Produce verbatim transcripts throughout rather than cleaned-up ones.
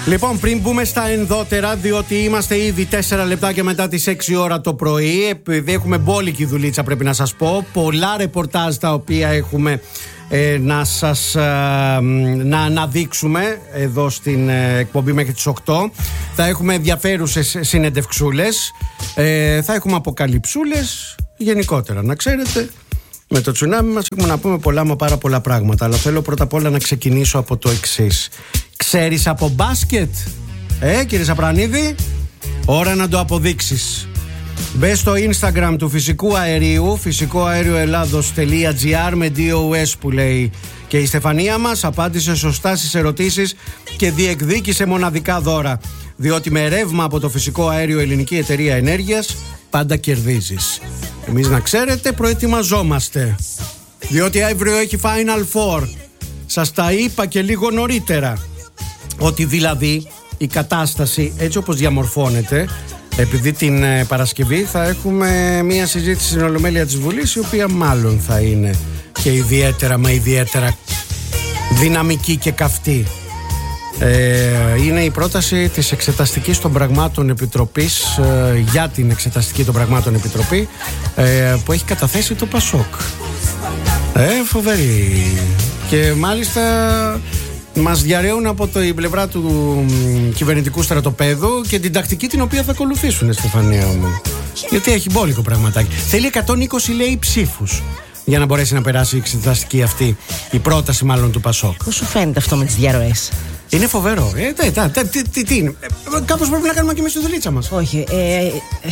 Λοιπόν, πριν μπούμε στα ενδότερα, διότι είμαστε ήδη τέσσερα λεπτάκια μετά τις έξι ώρα το πρωί, επειδή έχουμε μπόλικη δουλίτσα, πρέπει να σας πω. Πολλά ρεπορτάζ τα οποία έχουμε ε, να σας ε, να αναδείξουμε εδώ στην ε, εκπομπή μέχρι τις οκτώ. Θα έχουμε ενδιαφέρουσες συνεντευξούλες, ε, θα έχουμε αποκαλυψούλες γενικότερα, να ξέρετε. Με το τσουνάμι μας έχουμε να πούμε πολλά μα πάρα πολλά πράγματα. Αλλά θέλω πρώτα απ' όλα να ξεκινήσω από το εξής. Ξέρεις από μπάσκετ? Ε, κύριε Σαπρανίδη, ώρα να το αποδείξεις. Μπες στο Instagram του Φυσικού Αερίου, φυσικό αέριο ελλάδος τελεία τζι άρ με ντι ο ες που λέει. Και η Στεφανία μας απάντησε σωστά στις ερωτήσεις και διεκδίκησε μοναδικά δώρα. Διότι με ρεύμα από το Φυσικό Αέριο Ελληνική Εταιρεία Ενέργειας πάντα κερδίζεις. Εμείς, να ξέρετε, προετοιμαζόμαστε, διότι αύριο έχει Final Four. Σας τα είπα και λίγο νωρίτερα, ότι δηλαδή η κατάσταση έτσι όπως διαμορφώνεται, επειδή την ε, Παρασκευή θα έχουμε μια συζήτηση στην Ολομέλεια της Βουλής, η οποία μάλλον θα είναι και ιδιαίτερα μα ιδιαίτερα δυναμική και καυτή. Ε, είναι η πρόταση της Εξεταστικής των Πραγμάτων Επιτροπής, ε, για την Εξεταστική των Πραγμάτων Επιτροπή, ε, που έχει καταθέσει το Πασόκ. Ε, φοβερή. Και μάλιστα μας διαρρέουν από την πλευρά του μ, κυβερνητικού στρατοπέδου και την τακτική την οποία θα ακολουθήσουν, Στεφανία μου. Γιατί έχει μπόλικο πραγματάκι. Θέλει εκατόν είκοσι, λέει, ψήφους για να μπορέσει να περάσει η εξεταστική αυτή, η πρόταση μάλλον του Πασόκ. Πώς σου φαίνεται αυτό με τις διαρροές? Είναι φοβερό. Ε, τε, τε, τε, τι, τι, τι είναι. Ε, κάπως πρέπει να κάνουμε και εμείς τη δουλίτσα μας. Όχι. Ε, ε,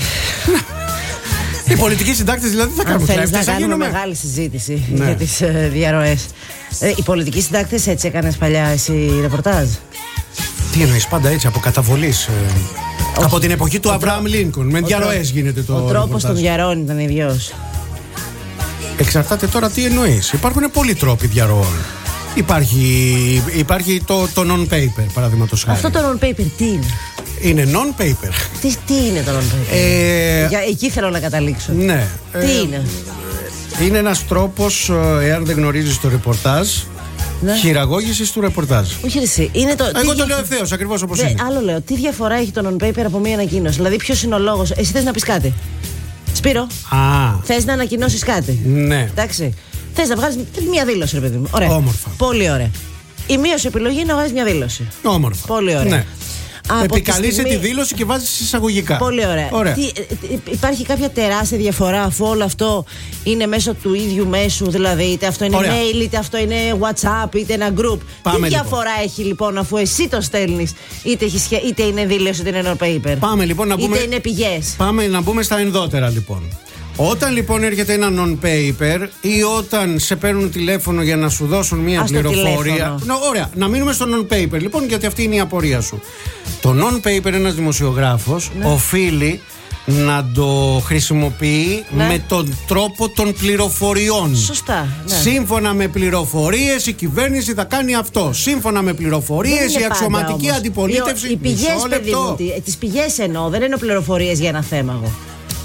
οι πολιτικοί συντάκτες δηλαδή θα κάνουν. Αν θέλεις να κάνουμε γίνομαι... μεγάλη συζήτηση, ναι, για τις ε, διαρροές. Ε, οι πολιτικοί συντάκτες έτσι έκανες παλιά εσύ ρεπορτάζ? Τι εννοείς, πάντα έτσι, από καταβολής. Ε, από την εποχή του Αβραάμ Λίνκον. Με διαρροές γίνεται το. Ο τρόπος των διαρροών ήταν ίδιος. Εξαρτάται τώρα τι εννοείς. Υπάρχουν πολλοί τρόποι διαρροών. Υπάρχει, υπάρχει το, το non-paper, παραδείγματος χάρη. Αυτό το non-paper τι είναι? Είναι non-paper. Τι, τι είναι το non-paper? Ε, Για, εκεί θέλω να καταλήξω. Ναι. Τι ε, είναι? Είναι ένας τρόπος, εάν δεν γνωρίζεις το ρεπορτάζ, ναι, χειραγώγησης του ρεπορτάζ. Όχι εσύ. Είναι το, Εγώ τι το λέω ευθέως, ακριβώς όπως δε, είναι. Άλλο λέω. Τι διαφορά έχει το non-paper από μία ανακοίνωση? Δηλαδή, ποιος είναι ο λόγος? Εσύ θες να πεις κάτι? Σπύρο, θες να ανακοινώσεις κάτι? Ναι. Εντάξει. Θες να βγάλεις μια δήλωση, ρε παιδί μου. Ωραία. Όμορφα. Πολύ ωραία. Η μία σου επιλογή είναι να βγάλεις μια δήλωση. Όμορφα. Πολύ ωραία. Ναι. Επικαλείσαι τη, στιγμή... τη δήλωση και βάζεις εισαγωγικά. Πολύ ωραία. ωραία. Τι, υπάρχει κάποια τεράστια διαφορά, αφού όλο αυτό είναι μέσω του ίδιου μέσου? Δηλαδή, είτε αυτό είναι ωραία. Mail, είτε αυτό είναι WhatsApp, είτε ένα group. Πάμε, τι διαφορά λοιπόν έχει λοιπόν, αφού εσύ το στέλνεις, είτε, είτε είναι δήλωση, είτε είναι paper? Πάμε λοιπόν να μπούμε. Είτε είναι πηγές. Πάμε να μπούμε στα ενδότερα λοιπόν. Όταν λοιπόν έρχεται ένα non-paper ή όταν σε παίρνουν τηλέφωνο για να σου δώσουν μια Ας πληροφορία. Να, ωραία, να μείνουμε στο non-paper λοιπόν, γιατί αυτή είναι η απορία σου. Το non-paper, ένας δημοσιογράφος, ναι, οφείλει να το χρησιμοποιεί, ναι, με τον τρόπο των πληροφοριών. Σωστά. Ναι. Σύμφωνα με πληροφορίες η κυβέρνηση θα κάνει αυτό. Σύμφωνα με πληροφορίες η αξιωματική όμως αντιπολίτευση. Οι πηγές, παιδί μου, τις πηγές εννοώ, δεν είναι πληροφορίες για ένα θέμα εγώ.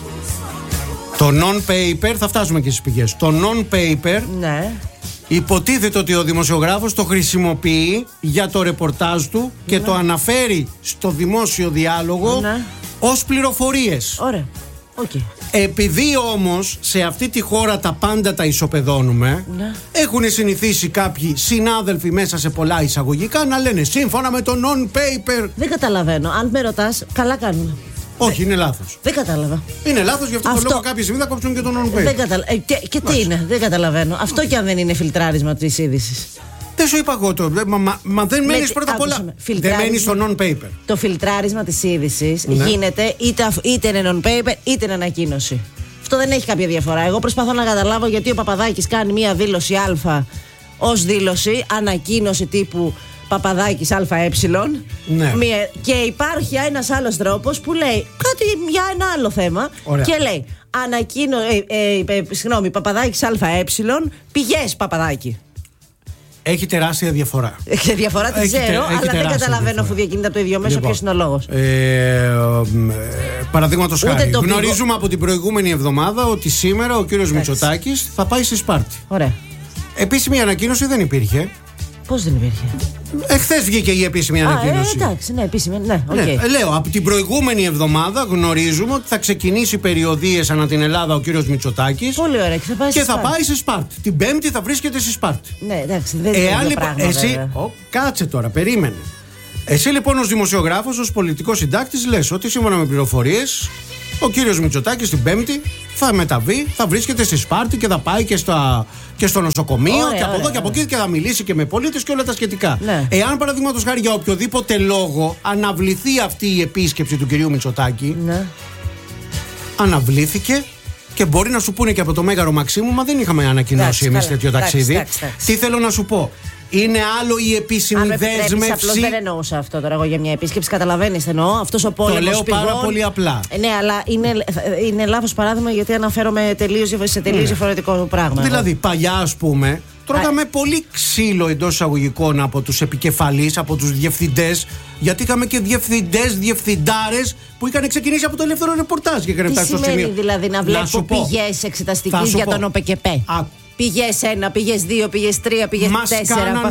Το non-paper, θα φτάσουμε και στις πηγές. Το non-paper, ναι, υποτίθεται ότι ο δημοσιογράφος το χρησιμοποιεί για το ρεπορτάζ του και ναι, το αναφέρει στο δημόσιο διάλογο, ναι, ως πληροφορίες. Ωραία. Okay. Επειδή όμως σε αυτή τη χώρα τα πάντα τα ισοπεδώνουμε, ναι, έχουν συνηθίσει κάποιοι συνάδελφοι μέσα σε πολλά εισαγωγικά να λένε σύμφωνα με το non-paper. Δεν καταλαβαίνω. Αν με ρωτάς, καλά κάνουμε. Όχι, είναι λάθος. Δεν κατάλαβα. Είναι λάθος, γι' αυτό, αυτό... το λόγο κάποια στιγμή θα κόψουν και τον non-paper. Δεν καταλα... ε, και και τι είναι, δεν καταλαβαίνω. Αυτό κι αν δεν είναι φιλτράρισμα της είδησης. Δεν σου είπα εγώ το. Μα, μα, μα δεν μένεις με, πρώτα απ' όλα. Δεν μένεις στο non-paper. Το φιλτράρισμα της είδησης, ναι, γίνεται είτε, είτε είναι non-paper είτε είναι ανακοίνωση. Αυτό δεν έχει κάποια διαφορά. Εγώ προσπαθώ να καταλάβω γιατί ο Παπαδάκης κάνει μία δήλωση Α ως δήλωση, ανακοίνωση τύπου Παπαδάκης ΑΕ, ναι, μία, και υπάρχει ένας άλλος τρόπος που λέει κάτι για ένα άλλο θέμα. Ωραία. Και λέει ανακοίνω, ε, ε, ε, συγγνώμη, Παπαδάκης ΑΕ, πηγές Παπαδάκη. Έχει τεράστια διαφορά. Έχει διαφορά, τη ξέρω, τε, αλλά δεν καταλαβαίνω αφού διακινείται από το ίδιο μέσο, λοιπόν, ποιος είναι ο λόγος. Ε, Παραδείγματος χάρη, γνωρίζουμε πηγο... από την προηγούμενη εβδομάδα ότι σήμερα ο κύριος Μητσοτάκης θα πάει στη Σπάρτη. Ωραία. Επίσημη ανακοίνωση δεν υπήρχε. Πώς δεν υπήρχε? Εχθές βγήκε η επίσημη ανακοίνωση. Α, ε, εντάξει, ναι, επίσημη. Ναι, okay. ναι, λέω, από την προηγούμενη εβδομάδα γνωρίζουμε ότι θα ξεκινήσει περιοδίες ανά την Ελλάδα ο κύριος Μητσοτάκης. Πολύ ωραία, και θα πάει, και θα Σπάρτη. πάει σε Σπάρτη. Την Πέμπτη θα βρίσκεται στη Σπάρτη. Ναι, εντάξει, δεν είναι Εάν, το λοιπόν, πράγμα, εσύ, ο, κάτσε τώρα, περίμενε. Εσύ λοιπόν ως δημοσιογράφος, ως πολιτικός συντάκτης λες ότι σύμφωνα με πληροφορίες ο κύριος Μητσοτάκης την Πέμπτη θα μεταβεί, θα βρίσκεται στη Σπάρτη και θα πάει και, στα, και στο νοσοκομείο ωραία, και από ωραία, εδώ και από εκεί και θα μιλήσει και με πολίτες και όλα τα σχετικά. Ναι. Εάν παραδείγματος χάρη για οποιοδήποτε λόγο αναβληθεί αυτή η επίσκεψη του κυρίου Μητσοτάκη, ναι. αναβλήθηκε. Και μπορεί να σου πούνε και από το Μέγαρο Μαξίμου, μα δεν είχαμε ανακοινώσει εμείς τέτοιο ταξίδι. Εντάξει, εντάξει. Τι θέλω να σου πω. Είναι άλλο η επίσημη Αν δέσμευση. Απλώς δεν εννοούσα αυτό τώρα εγώ για μια επίσκεψη. Καταλαβαίνεις, εννοώ. Αυτός ο πόλεμος το λέω πηγών, πάρα πολύ απλά. Ναι, αλλά είναι, είναι λάθος παράδειγμα γιατί αναφέρομαι τελείως, σε τελείως ναι. διαφορετικό πράγμα. Δηλαδή, παλιά, ας πούμε, τρώγαμε Α... πολύ ξύλο εντός εισαγωγικών από τους επικεφαλείς, από τους διευθυντές. Γιατί είχαμε και διευθυντές, διευθυντάρες που είχαν ξεκινήσει από το ελεύθερο ρεπορτάζ. Και τι σημαίνει δηλαδή να βλέπω πηγές εξεταστικής για τον ΟΠΕΚΕΠΕ? Πηγές ένα, πηγές δύο, πηγές τρία, πηγές τέσσερα.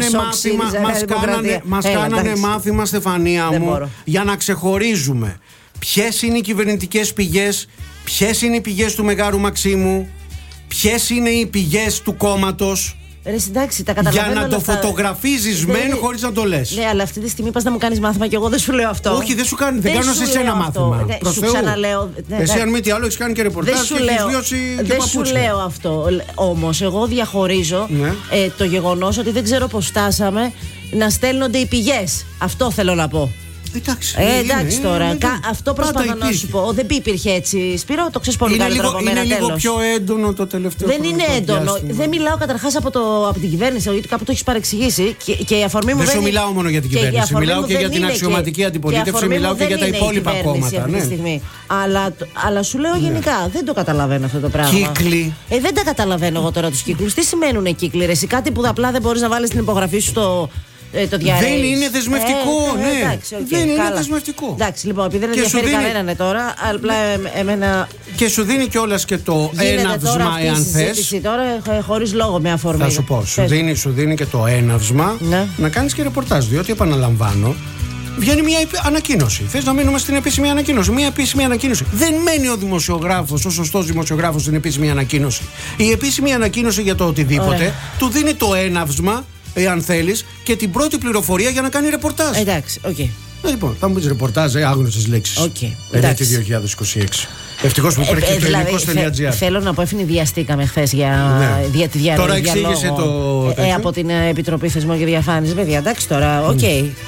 Μας κάνανε, μας κάνανε μάθημα, Στεφανία δεν μου, μπορώ. για να ξεχωρίζουμε ποιες είναι οι κυβερνητικές πηγές, ποιες είναι οι πηγές του Μεγάρου Μαξίμου, ποιες είναι οι πηγές του κόμματος. Ρε, εντάξει, τα καταλαβαίνω. Για να το φωτογραφίζεις δεν... μεν χωρίς να το λες. Ναι, αλλά αυτή τη στιγμή πας να μου κάνεις μάθημα και εγώ δεν σου λέω αυτό. Όχι, δεν σου κάνει, δεν, δεν κάνω σε εσένα μάθημα. Ναι, προς σου Θεού. ξαναλέω. Ναι, εσύ, ναι. αν μη τι άλλο, έχεις κάνει και ρεπορτάζ και έχεις βιώσει και δεν παπούτσια. σου λέω αυτό. Όμως, εγώ διαχωρίζω ναι. ε, το γεγονός ότι δεν ξέρω πώς φτάσαμε να στέλνονται οι πηγές. Αυτό θέλω να πω. Εντάξει, ε, εντάξει είναι, τώρα. είναι, Κα, αυτό προσπαθώ να σου πω. Δεν υπήρχε έτσι. Σπύρο, το ξέρεις πολύ καλύτερα από μένα. Είναι τέλος. λίγο πιο έντονο το τελευταίο. Δεν είναι έντονο. Διάστημα. Δεν μιλάω καταρχάς από, από την κυβέρνηση, γιατί κάπου το έχεις παρεξηγήσει. Και, και η αφορμή μου δεν δεν σου μιλάω μόνο για την κυβέρνηση. Μιλάω και για την αξιωματική αντιπολίτευση. Μιλάω και για τα υπόλοιπα κόμματα. Αυτή τη στιγμή. Αλλά, αλλά σου λέω γενικά, δεν το καταλαβαίνω αυτό το πράγμα. Κύκλοι. Ε, δεν τα καταλαβαίνω εγώ τώρα τους κύκλους. Τι σημαίνουν οι κύκλοι, ρε? Κάτι που απλά δεν μπορείς να βάλεις την υπογραφή σου στο. Ε, το δεν είναι δεσμευτικό, ε, ναι. Εντάξει, okay, δεν καλά. είναι δεσμευτικό. Εντάξει, λοιπόν, επειδή δεν ενδιαφέρει δίνει... κανέναν τώρα, απλά εμένα. Και σου δίνει κιόλας και το έναυσμα, εάν θες. Τώρα χωρίς λόγο με αφορμή. Θα σου πω, σου δίνει, σου δίνει και το έναυσμα ναι. να κάνεις και ρεπορτάζ. Διότι, επαναλαμβάνω, βγαίνει μια ανακοίνωση. Θες να μείνουμε στην επίσημη ανακοίνωση? Μια επίσημη ανακοίνωση. Δεν μένει ο δημοσιογράφος, ο σωστός δημοσιογράφος, στην επίσημη ανακοίνωση. Η επίσημη ανακοίνωση για το οτιδήποτε Ωραία. του δίνει το έναυσμα, εάν θέλεις, και την πρώτη πληροφορία για να κάνει ρεπορτάζ. Εντάξει, οκ. Okay. Ε, λοιπόν, θα μου πεις ρεπορτάζ, ε, άγνωστες λέξεις. Οκ. Okay. Ενέτη δύο χιλιάδες είκοσι έξι. Ευτυχώς που υπάρχει ε, το δηλαδή, ελληνικός.gr. Θέλω να πω, ευνηδιαστήκαμε χθες για, ναι. για τη διαρροή. Τώρα εξήγησε το. Ε, από την Επιτροπή Θεσμών και Διαφάνειας. Παιδιά, εντάξει τώρα, οκ. Okay. Mm.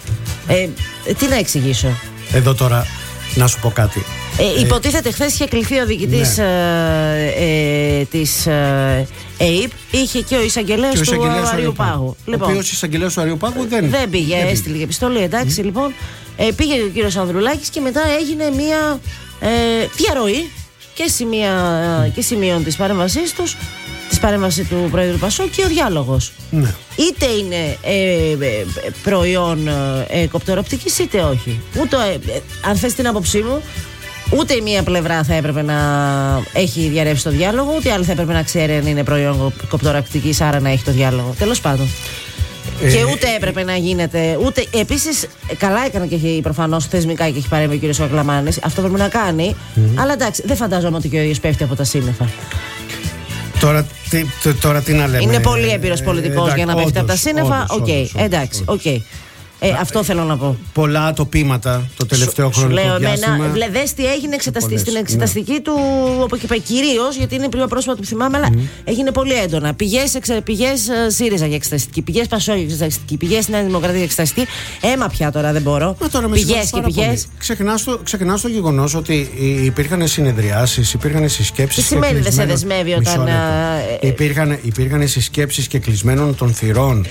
Ε, τι να εξηγήσω. Εδώ τώρα να σου πω κάτι. Ε, υποτίθεται χθες είχε κληθεί ο διοικητής ναι. ε, ε, της ε, ΕΕΠ, είχε και ο εισαγγελέας του Αριού Πάγου. Λοιπόν, ο οποίος εισαγγελέας του Αριού Πάγου δεν, δεν πήγε, δεν έστειλε και επιστολή. Εντάξει, mm. λοιπόν, ε, πήγε ο κύριος Ανδρουλάκης και μετά έγινε μια ε, διαρροή και, σημεία, mm. και σημείων της παρέμβασής τους, της παρέμβασης του Πρόεδρου Πασόκ και ο διάλογος. Ναι. Είτε είναι ε, ε, προϊόν ε, κοπτεροπτικής είτε όχι. Ούτε, ε, αν θες την άποψή μου, ούτε η μία πλευρά θα έπρεπε να έχει διαρρεύσει το διάλογο, ούτε η άλλη θα έπρεπε να ξέρει αν είναι προϊόν κοπτεροπτικής, άρα να έχει το διάλογο. Τέλος πάντων. Ε, και ούτε έπρεπε να γίνεται. Ούτε, επίσης, καλά έκανε και έχει προφανώς θεσμικά και έχει παρέμβει ο κ. Κακλαμάνης. Αυτό πρέπει να κάνει. Mm. Αλλά εντάξει, δεν φαντάζομαι ότι και ο ίδιος πέφτει από τα σύννεφα. Τώρα τι, τώρα τι να λέμε. Είναι πολύ έμπειρος πολιτικός ε, για να πέφτει από τα σύννεφα. Οκ, okay, εντάξει, οκ. Okay. Ε, αυτό θέλω να πω. Πολλά ατοπήματα το τελευταίο σου, χρονικό σου λέω διάστημα. Εμένα, δες τι έγινε εξεταστή, στην εξεταστική ναι. του, όπως είπα, κυρίως, γιατί είναι πιο πρόσφατο που θυμάμαι, αλλά mm. έγινε πολύ έντονα. Πηγές, εξε, πηγές uh, ΣΥΡΙΖΑ για εξεταστική, πηγές Πασόκ για εξεταστική, πηγές Νέα Δημοκρατία για εξεταστική. Έμα πια τώρα δεν μπορώ. Πηγές και πηγές. Ξεχνάς το, το γεγονός ότι υπήρχαν συνεδριάσεις, υπήρχαν συσκέψεις. Τι σημαίνει δεν σε δεσμεύει όταν. Υπήρχαν συσκέψεις και κλεισμένων των θυρών.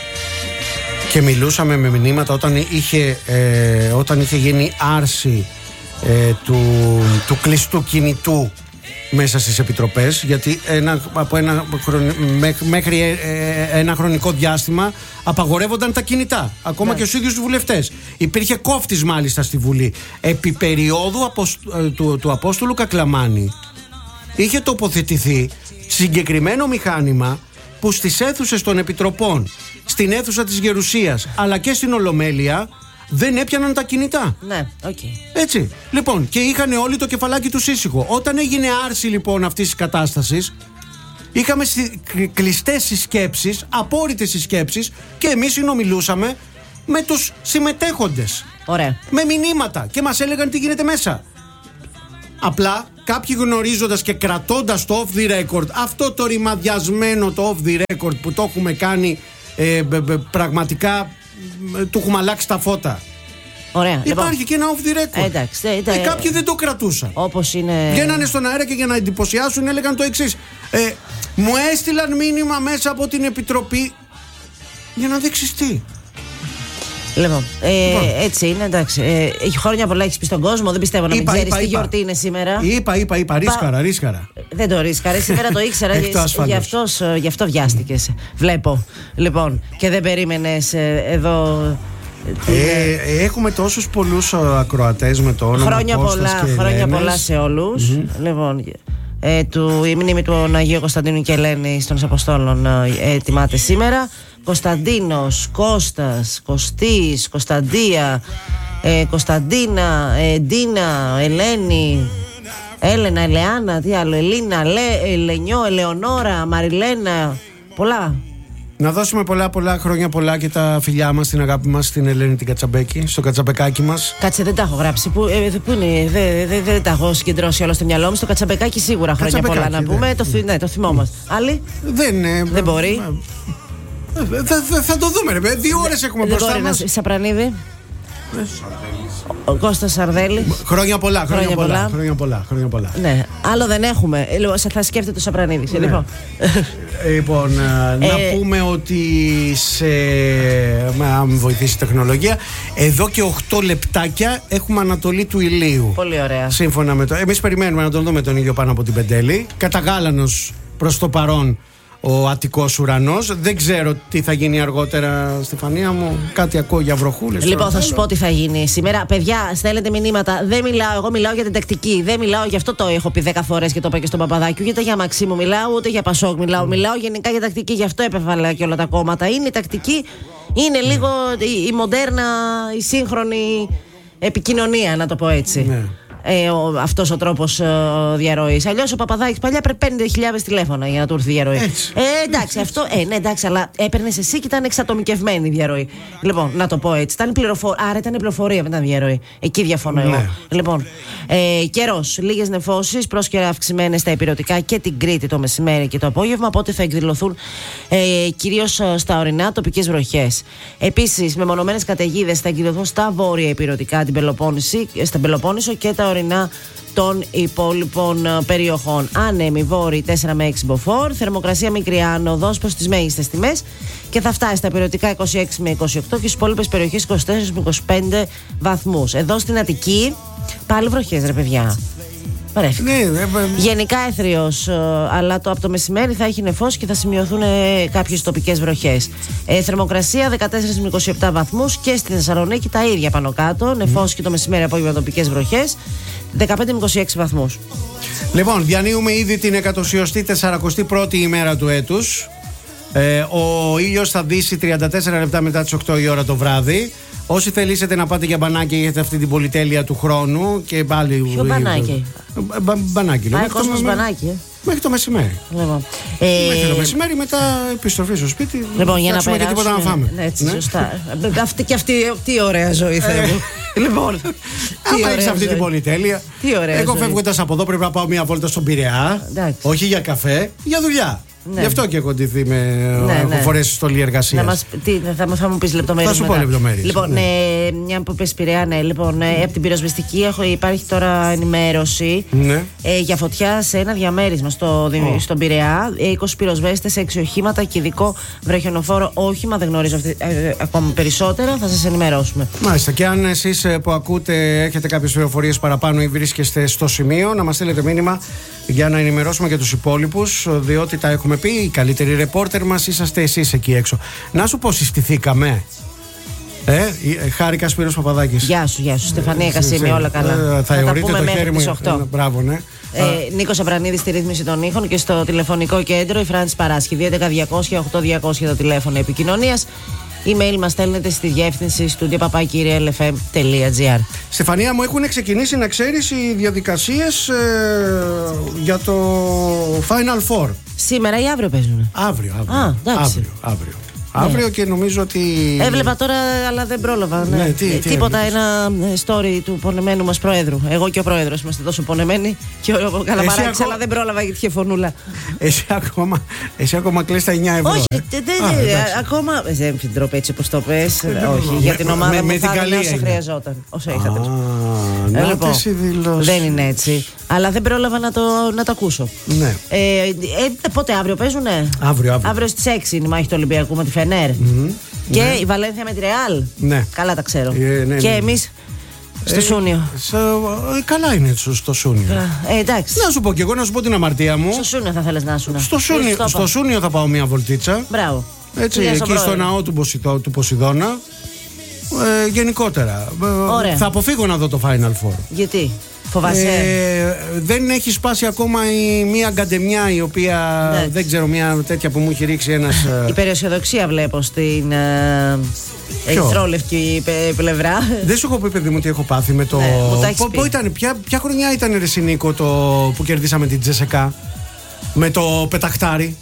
Και μιλούσαμε με μηνύματα όταν είχε, ε, όταν είχε γίνει άρση ε, του, του κλειστού κινητού μέσα στις επιτροπές, γιατί ένα, από ένα, μέχρι ε, ε, ένα χρονικό διάστημα απαγορεύονταν τα κινητά, ακόμα ναι. και στους ίδιους τους βουλευτές. Υπήρχε κόφτης μάλιστα στη Βουλή. Επί περίοδου αποσ, ε, του, του Απόστολου Κακλαμάνη είχε τοποθετηθεί συγκεκριμένο μηχάνημα που στις αίθουσες των επιτροπών, στην αίθουσα της Γερουσίας αλλά και στην Ολομέλεια δεν έπιαναν τα κινητά. Ναι, οκ. Okay. Έτσι. Λοιπόν, και είχαν όλοι το κεφαλάκι τους ήσυχο. Όταν έγινε άρση λοιπόν αυτής της κατάστασης, είχαμε κλειστές συσκέψεις, απόρριτες συσκέψεις, και εμείς συνομιλούσαμε με τους συμμετέχοντες. Ωραία. Με μηνύματα και μας έλεγαν τι γίνεται μέσα. Απλά κάποιοι γνωρίζοντας και κρατώντας το off the record, αυτό το ρημαδιασμένο το off the record που το έχουμε κάνει, ε, μπ, μπ, πραγματικά ε, του έχουμε αλλάξει τα φώτα. Ωραία. Υπάρχει λοιπόν. και ένα off the record. Ε, εντάξει, ε, ε, κάποιοι δεν το κρατούσαν. Όπως είναι. Βγαίνανε στον αέρα και για να εντυπωσιάσουν έλεγαν το εξής. Ε, μου έστειλαν μήνυμα μέσα από την Επιτροπή. Για να δείξεις τι. Λοιπόν, ε, λοιπόν, έτσι είναι, εντάξει. Ε, χρόνια πολλά έχεις πει στον κόσμο. Δεν πιστεύω να είπα, μην ξέρεις είπα, τι είπα. γιορτή είναι σήμερα. Είπα, είπα, είπα. Ρίσκαρα, ρίσκαρα. Δεν το ρίσκαρε. Σήμερα το ήξερα. γι, αυτός, γι' αυτό βιάστηκες. Βλέπω. Λοιπόν, και δεν περίμενες ε, εδώ. Ε, ε, έχουμε τόσους πολλούς ακροατές με το όνομα Χρόνια Κώστας πολλά, και χρόνια Ελένες. πολλά σε όλους. Mm-hmm. Λοιπόν, ε, του, η μνήμη του Αγίου Κωνσταντίνου και Ελένης των Αποστόλων ε, ετοιμάται σήμερα. Κωνσταντίνος, Κώστας, Κωστής, Κωνσταντία, ε, Κωνσταντίνα, ε, Ντίνα, Ελένη, Έλενα, Ελεάνα, τι άλλο, Ελίνα, Λε, Ελενιό, Ελεονόρα, Μαριλένα, πολλά. Να δώσουμε πολλά πολλά χρόνια πολλά και τα φιλιά μας, την αγάπη μας στην Ελένη την Κατσαμπέκη, στο κατσαμπεκάκι μας. Κάτσε, δεν τα έχω γράψει. Πού, ε, πού είναι, δεν δε, δε, δε τα έχω συγκεντρώσει όλα στο μυαλό μου. Στο Κατσαμπεκάκι σίγουρα χρόνια πολλά να πούμε. Ναι. Το, ναι, το θυμόμαστε. Άλλοι. Δεν, ε, δεν μπορεί. Ε, θα, θα, θα το δούμε, ρε. Δύο ώρες έχουμε δεν μπροστά μας. Να, Σαπρανίδη. Ο Κώστας Σαρδέλης. Χρόνια πολλά, χρόνια, χρόνια, πολλά, πολλά. χρόνια πολλά, χρόνια πολλά. Ναι, άλλο δεν έχουμε. Θα σκέφτεται το Σαπρανίδης. Ναι. Λοιπόν, λοιπόν να ε... πούμε ότι σε... αν με βοηθήσει η τεχνολογία, εδώ και οκτώ λεπτάκια έχουμε ανατολή του ηλίου. Πολύ ωραία. Σύμφωνα με το... Εμείς περιμένουμε να τον δούμε τον ήλιο πάνω από την Πεντέλη. Καταγάλανος προς το παρόν ο Αττικός ουρανός. Δεν ξέρω τι θα γίνει αργότερα, Στεφανία μου. Κάτι ακούω για βροχούλες. Λοιπόν, θα σου πω τι θα γίνει σήμερα. Παιδιά, στέλνετε μηνύματα. Δεν μιλάω, εγώ μιλάω για την τακτική. Δεν μιλάω, γι' αυτό το έχω πει δέκα φορές και το είπα και στον Παπαδάκη. Ούτε για Μαξίμου μιλάω, ούτε για Πασόκ μιλάω. Mm. Μιλάω γενικά για τακτική. Γι' αυτό επέβαλα και όλα τα κόμματα. Είναι η τακτική, είναι mm. λίγο η, η μοντέρνα, η σύγχρονη επικοινωνία, να το πω έτσι. Mm. Ε, ο, αυτός ο τρόπος ε, διαρροής. Αλλιώς ο Παπαδάκης παλιά πρέπει πέντε χιλιάδες τηλέφωνα για να του έρθει η διαρροή. Έτσι. Ε, εντάξει, αυτό. Ε, ναι, εντάξει, αλλά έπαιρνες εσύ και ήταν εξατομικευμένη η διαρροή. Λοιπόν, να το πω έτσι. Ήταν πληροφο... Άρα ήταν πληροφορία, δεν ήταν διαρροή. Εκεί διαφωνώ εγώ. Ναι. Λοιπόν, ε, καιρός. Λίγες νεφώσεις, πρόσκαιρα αυξημένες στα ηπειρωτικά και την Κρήτη το μεσημέρι και το απόγευμα. Οπότε θα εκδηλωθούν ε, κυρίως στα ορεινά τοπικές βροχές. Επίσης, μεμονωμένες καταιγίδες θα εκδηλωθούν στα βόρεια ηπειρωτικά, την Πελοπόννηση, στην Πελοπόννησο και τα ορεινά των υπόλοιπων περιοχών. Άνεμοι βόρειοι τέσσερα με έξι μποφόρ, θερμοκρασία μικρή άνοδος προς τις μέγιστες τιμές και θα φτάσει στα περιοτικά είκοσι έξι με είκοσι οκτώ και στις υπόλοιπες περιοχές είκοσι τέσσερα με είκοσι πέντε βαθμούς. Εδώ στην Αττική πάλι βροχές, ρε παιδιά. Ναι, ναι, γενικά έθριος, αλλά το, από το μεσημέρι θα έχει νεφώσει και θα σημειωθούν ε, κάποιες τοπικές βροχές. Ε, θερμοκρασία δεκατέσσερα με είκοσι επτά βαθμούς και στη Θεσσαλονίκη τα ίδια πάνω κάτω. Νεφώσει mm. και το μεσημέρι απόγευμα τοπικές βροχές. δεκαπέντε με είκοσι έξι βαθμούς. Λοιπόν, διανύουμε ήδη την εκατοσιωστή τεσσαρακοστή πρώτη ημέρα του έτους. Ε, ο ήλιος θα δύσει τριάντα τέσσερα λεπτά μετά τις οκτώ η ώρα το βράδυ. Όσοι θελήσετε να πάτε για μπανάκι, έχετε αυτή την πολυτέλεια του χρόνου και πάλι. Ποιο μπανάκι? Μπα, μπανάκι. Πάει ο κόσμος μπανάκι, ε. Μέχρι το μεσημέρι. Λοιπόν, ε... Μέχρι το μεσημέρι, μετά επιστροφή στο σπίτι. Λοιπόν, για να περάσουμε και τίποτα να φάμε. Ναι, έτσι, ναι. Σωστά. αυτή και αυτή, τι ωραία ζωή, Θεέ μου. Λοιπόν, αν έχεις αυτή την πολυτέλεια. Τι ωραία. Εγώ φεύγοντας από εδώ πρέπει να πάω μια βόλτα στον Πειραιά. Όχι για καφέ, για δουλειά. Ναι. Γι' αυτό και έχω ντυθεί με. Ναι, έχω ναι. φορέσει στολή εργασία. Θα, θα μου πει λεπτομέρειες. Θα σου πω λεπτομέρειες. Λοιπόν, ναι. ε, μια που πες Πειραιά, ναι. Λοιπόν, ε, από την πυροσβεστική έχω, υπάρχει τώρα ενημέρωση ναι. ε, για φωτιά σε ένα διαμέρισμα στο, oh. στον Πειραιά. είκοσι πυροσβέστες, έξι οχήματα και ειδικό βραχιονοφόρο όχημα. Δεν γνωρίζω αυτή, ε, ακόμα περισσότερα. Θα σας ενημερώσουμε. Μάλιστα. Και αν εσείς που ακούτε έχετε κάποιες πληροφορίες παραπάνω ή βρίσκεστε στο σημείο, να μας στείλετε μήνυμα για να ενημερώσουμε και τους υπόλοιπους, διότι τα έχουμε πει. Οι καλύτεροι ρεπόρτερ μας είσαστε εσείς εκεί έξω. Να σου πω, συστηθήκαμε. Ε, χάρηκα, Σπύρος Παπαδάκης. Γεια σου, γεια σου. Στεφανία Κασίμη, όλα καλά. Ε, θα εωρείτε το χέρι μου. Μπράβο, ναι. Ε, Νίκος Αβρανίδης στη ρύθμιση των ήχων και στο τηλεφωνικό κέντρο η Φράνση Παράσχη. δύο έντεκα διακόσια οκτώ διακόσια το τηλέφωνο επικοινωνίας. Email μας στέλνετε στη διεύθυνση studio παπάκι ελ εφ εμ τελεία τζι άρ. Στεφανία μου, έχουν ξεκινήσει, να ξέρεις, οι διαδικασίες ε, για το Final Four. Σήμερα ή αύριο παίζουν? Αύριο, αύριο. Α, αύριο, αύριο. Ναι. Αύριο και νομίζω ότι. Έβλεπα τώρα, αλλά δεν πρόλαβα. Ναι. Ναι, τι, τι Τίποτα, έβλεπες? ένα story του πονεμένου μας Προέδρου. Εγώ και ο Πρόεδρος είμαστε τόσο πονεμένοι. Και ο Καλαμαράκης, ακόμα... αλλά δεν πρόλαβα γιατί είχε φωνούλα. Εσύ ακόμα, εσύ ακόμα κλαις τα εννιά ευρώ. Όχι, ε? δε, δε, Α, δε, ακόμα. Δεν την τρόπε έτσι όπως το πες. Όχι, για την ομάδα με, μου με θα έλεγα όσο χρειαζόταν. Όσο είχατε. Να λοιπόν, τις οι δηλώσεις. Δεν είναι έτσι. Αλλά δεν πρόλαβα να το, να το ακούσω. Ναι. Ε, ε, πότε αύριο παίζουνε? Αύριο, αύριο. Αύριο στις έξι είναι η μάχη του Ολυμπιακού με τη Φενέρ. Mm-hmm. Και ναι. η Βαλένθια με τη Ρεάλ. Ναι. Καλά τα ξέρω. Ε, ναι, και ναι. εμείς στο ε, Σούνιο. Σε, ε, καλά είναι στο, στο Σούνιο. Ε, εντάξει. Να σου πω και εγώ, να σου πω την αμαρτία μου. Στο Σούνιο θα θέλεις να ήσουν. Στο Σούνιο, στο Σούνιο θα πάω μια βολτίτσα. Μπράβο. Έτσι, εκεί στο ναό του, Ποσειδώ, του Ποσειδώνα. Ε, γενικότερα. Ωραία. Θα αποφύγω να δω το Final Four. Γιατί? Φοβάσαι? Ε, δεν έχει σπάσει ακόμα η, μία γκαντεμιά η οποία ναι. δεν ξέρω, μια τέτοια που μου έχει ρίξει ένας. Η περιοσιοδοξία βλέπω στην ε, ερυθρόλευκη πλευρά. Δεν σου έχω πει, παιδί μου, τι έχω πάθει με το. Ναι, Πο, πο, ήταν, ποια, ποια χρονιά ήταν, ρε Νίκο, το που κερδίσαμε την Τζεσεκά με το πεταχτάρι?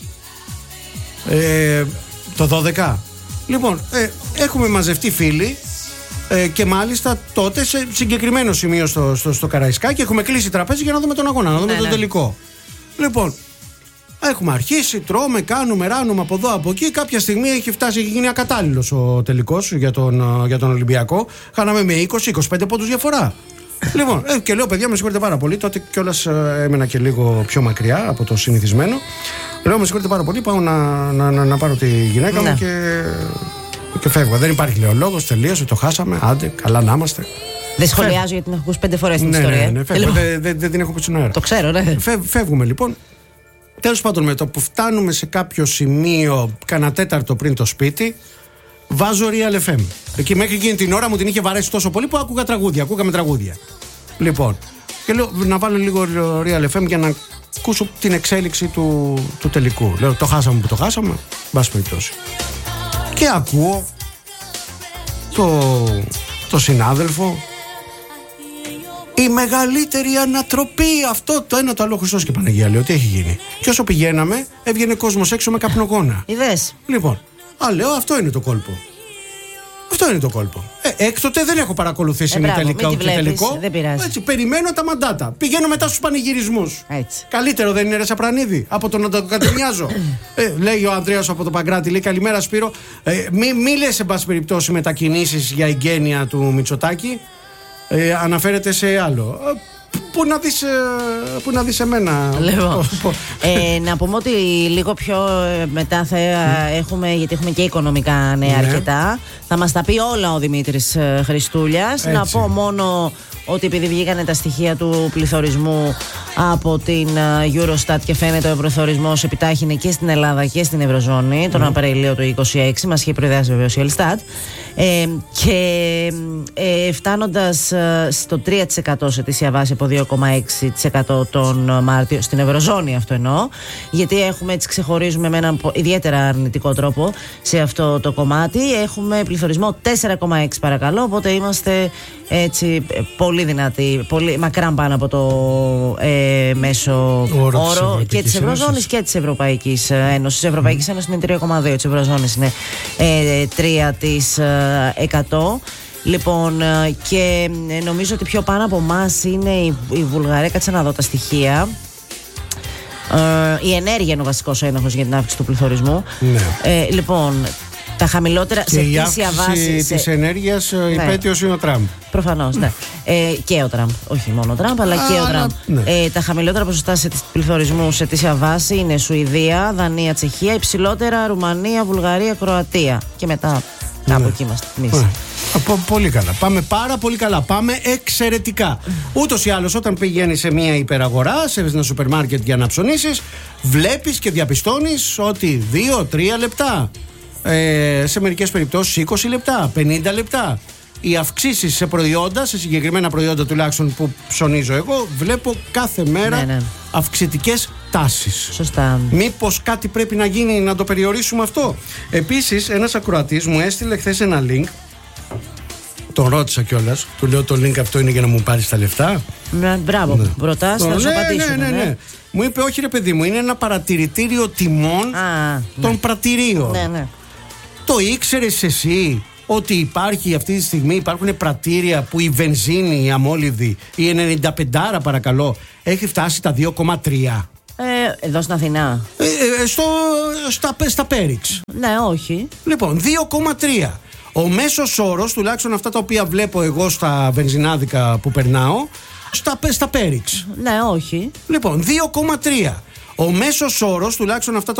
Ε, το δώδεκα. Λοιπόν, ε, έχουμε μαζευτεί φίλοι. Ε, και μάλιστα τότε σε συγκεκριμένο σημείο στο, στο, στο Καραϊσκάκι έχουμε κλείσει τραπέζι για να δούμε τον αγώνα, να δούμε ναι, τον ναι. τελικό. Λοιπόν, έχουμε αρχίσει, τρώμε, κάνουμε, ράνουμε από εδώ από εκεί. Κάποια στιγμή έχει φτάσει, έχει γίνει ακατάλληλος ο τελικός για τον, για τον Ολυμπιακό. Χάναμε με είκοσι με είκοσι πέντε πόντους διαφορά. Λοιπόν, ε, και λέω, παιδιά, με συγχωρείτε πάρα πολύ. Τότε κιόλας ε, έμενα και λίγο πιο μακριά από το συνηθισμένο. Λέω, με συγχωρείτε πάρα πολύ. Πάω να, να, να, να πάρω τη γυναίκα ναι. μου και. Και φεύγω. Δεν υπάρχει, λέω, λόγος. Τελείωσε, το χάσαμε. Άντε, καλά να είμαστε. Δεν σχολιάζω γιατί την έχω ακούσει πέντε φορές την ναι, ιστορία. Ναι, ναι, φεύγω. Δεν δε, δε την έχω πει στον αέρα. Το ξέρω, ναι. Φεύ, φεύγουμε λοιπόν. Τέλος πάντων, με το που φτάνουμε σε κάποιο σημείο, κανένα τέταρτο πριν το σπίτι, βάζω Real εφ εμ. Εκεί μέχρι εκείνη την ώρα μου την είχε βαρέσει τόσο πολύ που άκουγα τραγούδια. Ακούγαμε τραγούδια. Λοιπόν, και λέω να βάλω λίγο Real εφ εμ για να ακούσω την εξέλιξη του, του τελικού. Λέω, το χάσαμε που το χάσαμε. Μπας περιπτώσει. Και ακούω το, το συνάδελφο, η μεγαλύτερη ανατροπή, αυτό το ένα το άλλο, Χριστός και Παναγία, λέω, τι έχει γίνει? Και όσο πηγαίναμε έβγαινε κόσμος έξω με καπνογόνα. Είδες? Λοιπόν, α, λέω, αυτό είναι το κόλπο. Αυτό είναι το κόλπο. Ε, έκτοτε δεν έχω παρακολουθήσει ε, μπράβο, τελικά ούτε τελικό. Δεν πειράζει. Έτσι, περιμένω τα μαντάτα. Πηγαίνω μετά στους πανηγυρισμούς. Έτσι. Καλύτερο δεν είναι, ρε Σαπρανίδη, από το να το κατεμοιάζω. ε, λέει ο Ανδρέας από το Παγκράτη, λέει, καλημέρα Σπύρο. Ε, μη, μη λες, εν πάση περιπτώσει, μετακινήσεις για εγγένεια του Μητσοτάκη. Ε, αναφέρεται σε άλλο. Πού να δεις, πού να δεις εμένα. Λοιπόν, ε, να πούμε ότι λίγο πιο μετά θα έχουμε, γιατί έχουμε και οικονομικά νέα ναι. αρκετά, θα μας τα πει όλα ο Δημήτρης Χριστούλιας. Να πω μόνο ότι επειδή βγήκανε τα στοιχεία του πληθωρισμού από την Eurostat και φαίνεται ο πληθωρισμός επιτάχυνε και στην Ελλάδα και στην Ευρωζώνη τον mm. Απρίλιο του είκοσι έξι, μας είχε προειδεάσει βεβαίως η Ελστάτ, ε, και ε, φτάνοντας στο τρία τοις εκατό σε ετήσια βάση από δύο κόμμα έξι τοις εκατό τον Μάρτιο, στην Ευρωζώνη αυτό εννοώ, γιατί έχουμε, έτσι ξεχωρίζουμε με έναν ιδιαίτερα αρνητικό τρόπο σε αυτό το κομμάτι. Έχουμε πληθωρισμό τέσσερα κόμμα έξι παρακαλώ, οπότε είμαστε έτσι πολύ δυνατοί, πολύ μακράν πάνω από το ε, μέσο όρο, όρο και της Ευρωζώνης και της Ευρωπαϊκής Ένωσης. Της Ευρωπαϊκής Ένωσης είναι τρία κόμμα δύο, της Ευρωζώνης είναι ε, τρία τοις εκατό. Λοιπόν, και νομίζω ότι πιο πάνω από εμάς είναι η, η Βουλγαρία. Κάτσε να δω τα στοιχεία. Ε, η ενέργεια είναι ο βασικός ένοχος για την αύξηση του πληθωρισμού. Ναι. Ε, λοιπόν, τα χαμηλότερα και σε η ετήσια βάση. Της σε... ενέργειας, ναι. υπέτειος είναι ο Τραμπ. Προφανώς, ναι. ε, και ο Τραμπ. Όχι μόνο ο Τραμπ, αλλά Α, και ο Τραμπ. Ναι. Ε, τα χαμηλότερα ποσοστά σε πληθωρισμού σε ετήσια βάση είναι Σουηδία, Δανία, Τσεχία. Υψηλότερα Ρουμανία, Βουλγαρία, Κροατία. Και μετά κάπου ναι. εκεί είμαστε εμείς. Ναι. Πολύ καλά. Πάμε πάρα πολύ καλά. Πάμε εξαιρετικά. Ούτως ή άλλως, όταν πηγαίνεις σε μια υπεραγορά, σε ένα σούπερ μάρκετ για να ψωνίσεις, βλέπεις και διαπιστώνεις ότι δύο τρία λεπτά ε, σε μερικές περιπτώσεις είκοσι λεπτά, πενήντα λεπτά. Οι αυξήσεις σε προϊόντα, σε συγκεκριμένα προϊόντα τουλάχιστον που ψωνίζω εγώ, βλέπω κάθε μέρα ναι, ναι. αυξητικές τάσεις. Σωστά. Μήπως κάτι πρέπει να γίνει να το περιορίσουμε αυτό? Επίσης, ένας ακροατής μου έστειλε χθες ένα link. Τον ρώτησα κιόλας. Του λέω το link αυτό είναι για να μου πάρεις τα λεφτά. Ναι, μπράβο, ναι. Ρωτάς, θα σου ναι, απαντήσουμε. Ναι, ναι, ναι. ναι. Μου είπε, όχι ρε παιδί μου, είναι ένα παρατηρητήριο τιμών Α, των ναι. πρατηρίων. Ναι, ναι. Το ήξερες εσύ ότι υπάρχει αυτή τη στιγμή, υπάρχουν πρατήρια που η βενζίνη, η αμόλυδη, η ενενήντα πέντε παρακαλώ, έχει φτάσει τα δύο κόμμα τρία? Ε, εδώ στην Αθηνά. Ε, ε, στο, στα, στα Πέριξ. Ναι, όχι. Λοιπόν, δύο κόμμα τρία. Ο μέσος όρος, τουλάχιστον αυτά τα οποία βλέπω εγώ στα βενζινάδικα που περνάω, στα, στα Πέριξ. Ναι, όχι. Λοιπόν, δύο κόμμα τρία. Ο μέσος όρος, τουλάχιστον αυτά τα